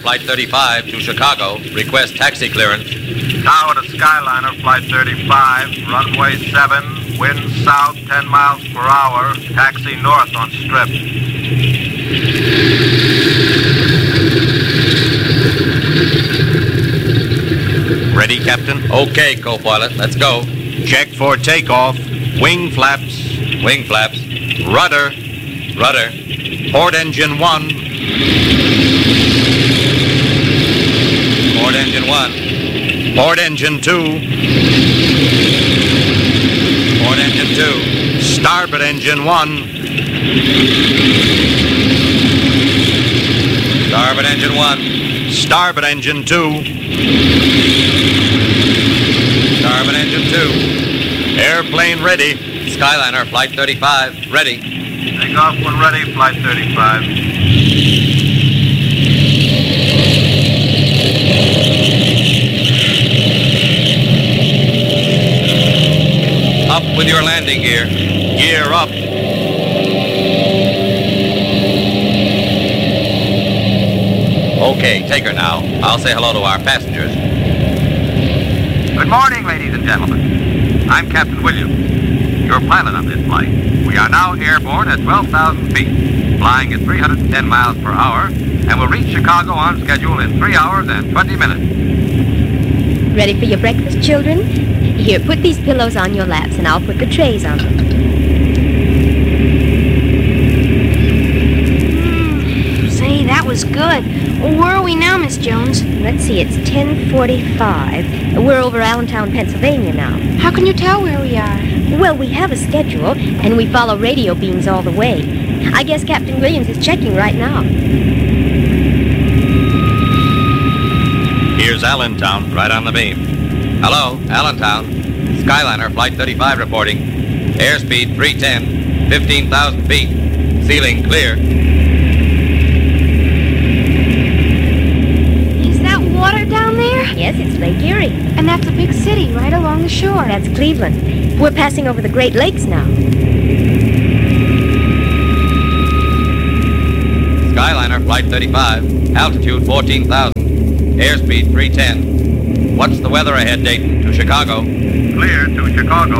Flight 35 to Chicago. Request taxi clearance. Tower to Skyliner, Flight 35, runway 7, wind south 10 miles per hour, taxi north on strip. Ready, Captain? Okay, co-pilot, let's go. Check for takeoff. Wing flaps. Wing flaps. Rudder. Rudder. Port engine 1. Port engine 1. Port engine 2. Port engine 2. Starboard engine 1. Starboard engine 1. Starboard engine 2. Starboard engine 2. Airplane ready. Skyliner, Flight 35, ready. Takeoff when ready, Flight 35. Up with your landing gear. Gear up. Okay, take her now. I'll say hello to our passengers. Good morning, ladies and gentlemen. I'm Captain Williams, your pilot on this flight. We are now airborne at 12,000 feet, flying at 310 miles per hour, and will reach Chicago on schedule in 3 hours and 20 minutes. Ready for your breakfast, children? Here, put these pillows on your laps, and I'll put the trays on them. Say, that was good. Where are we now, Miss Jones? Let's see, it's 10:45. We're over Allentown, Pennsylvania now. How can you tell where we are? Well, we have a schedule, and we follow radio beams all the way. I guess Captain Williams is checking right now. Here's Allentown, right on the beam. Hello, Allentown. Skyliner, Flight 35 reporting. Airspeed 310, 15,000 feet. Ceiling clear. Is that water down there? Yes, it's Lake Erie. And that's a big city right along the shore. That's Cleveland. We're passing over the Great Lakes now. Skyliner, Flight 35. Altitude 14,000. Airspeed 310. What's the weather ahead, Dayton? To Chicago. Clear to Chicago.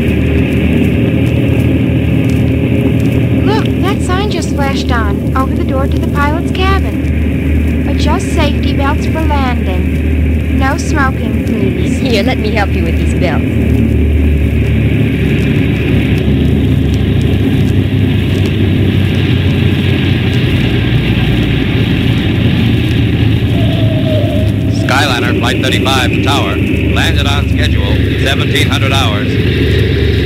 Look, that sign just flashed on over the door to the pilot's cabin. Adjust safety belts for landing. No smoking, please. Here, let me help you with these belts. Skyliner, Flight 35 to Tower. Landed on schedule, 1,700 hours.